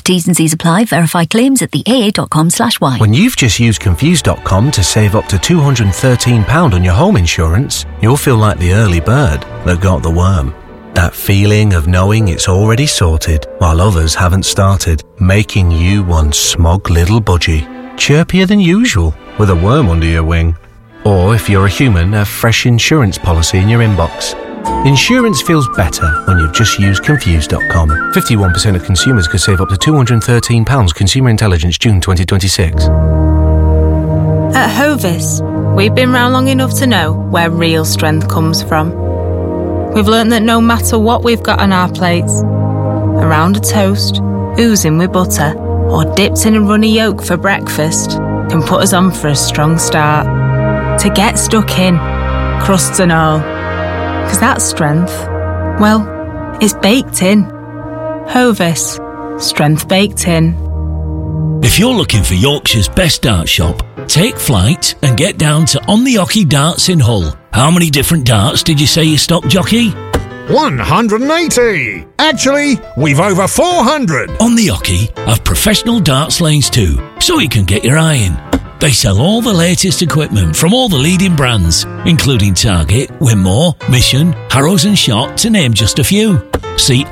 T's and C's apply. Verify claims at theaa.com/y. When you've just used Confused.com to save up to £213 on your home insurance, you'll feel like the early bird that got the worm. That feeling of knowing it's already sorted while others haven't started, making you one smug little budgie, chirpier than usual with a worm under your wing. Or if you're a human, a fresh insurance policy in your inbox. Insurance feels better when you've just used Confused.com. 51% of consumers could save up to £213. Consumer Intelligence, June 2026. At Hovis, we've been round long enough to know where real strength comes from. We've learnt that no matter what we've got on our plates, around a toast, oozing with butter, or dipped in a runny yolk for breakfast, can put us on for a strong start. To get stuck in, crusts and all. Because that strength, well, it's baked in. Hovis, strength baked in. If you're looking for Yorkshire's best dart shop, take flight and get down to On the Ocky Darts in Hull. How many different darts did you say you stock, jockey? 180! Actually, we've over 400! On the Ocky have professional darts lanes too, so you can get your eye in. They sell all the latest equipment from all the leading brands, including Target, Winmore, Mission, Harrows and Shot, to name just a few. See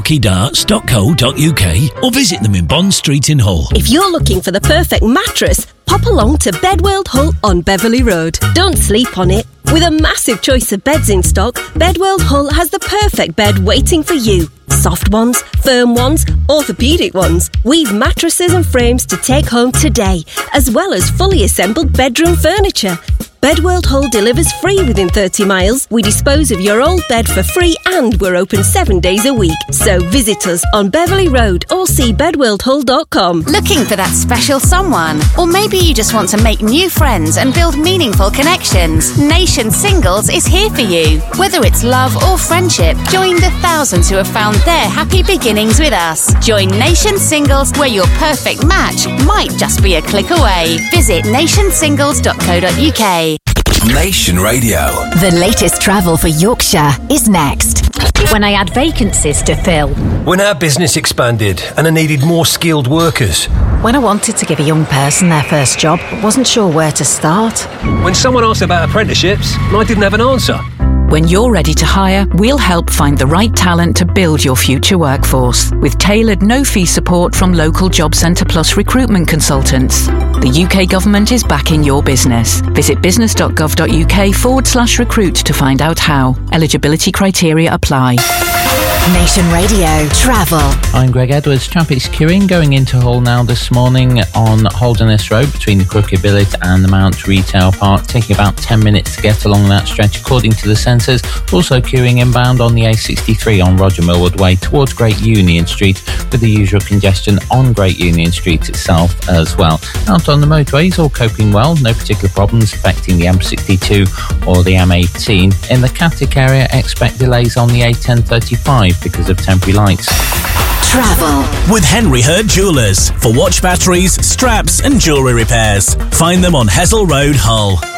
ontheockeydarts.co.uk or visit them in Bond Street in Hull. If you're looking for the perfect mattress, pop along to Bedworld Hull on Beverley Road. Don't sleep on it. With a massive choice of beds in stock, Bedworld Hull has the perfect bed waiting for you. Soft ones, firm ones, orthopaedic ones. We've mattresses and frames to take home today, as well as fully assembled bedroom furniture. Bedworld Hull delivers free within 30 miles. We dispose of your old bed for free and we're open 7 days a week. So visit us on Beverley Road or see bedworldhull.com. Looking for that special someone? Or maybe you just want to make new friends and build meaningful connections? Nation Singles is here for you. Whether it's love or friendship, join the thousands who have found their happy beginnings with us. Join Nation Singles, where your perfect match might just be a click away. Visit nationsingles.co.uk. Nation Radio. The latest travel for Yorkshire is next. When I had vacancies to fill. When our business expanded and I needed more skilled workers. When I wanted to give a young person their first job, but wasn't sure where to start. When someone asked about apprenticeships and I didn't have an answer. When you're ready to hire, we'll help find the right talent to build your future workforce with tailored no-fee support from local Job Centre Plus recruitment consultants. The UK Government is backing your business. Visit business.gov.uk/recruit to find out how. Eligibility criteria apply. Nation Radio Travel. I'm Greg Edwards. Traffic's queuing going into Hull now this morning on Holderness Road between the Crooked Billet and the Mount Retail Park, taking about 10 minutes to get along that stretch according to the sensors. Also queuing inbound on the A63 on Roger Millward Way towards Great Union Street, with the usual congestion on Great Union Street itself as well. Out on the motorways, all coping well, no particular problems affecting the M62 or the M18. In the Catterick area, expect delays on the A1035 because of temporary lights. Travel with Henry Hurd Jewellers for watch batteries, straps and jewellery repairs. Find them on Hessel Road, Hull.